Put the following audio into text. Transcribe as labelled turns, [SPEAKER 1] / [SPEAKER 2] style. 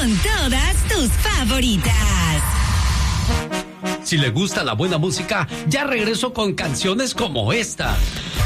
[SPEAKER 1] con todas tus favoritas.
[SPEAKER 2] Si le gusta la buena música, ya regreso con canciones como esta.